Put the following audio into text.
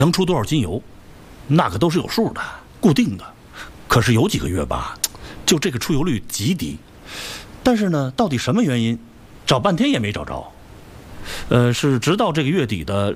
能出多少斤油，那个都是有数的，固定的。可是有几个月吧，就这个出油率极低。但是呢，到底什么原因，找半天也没找着。是直到这个月底的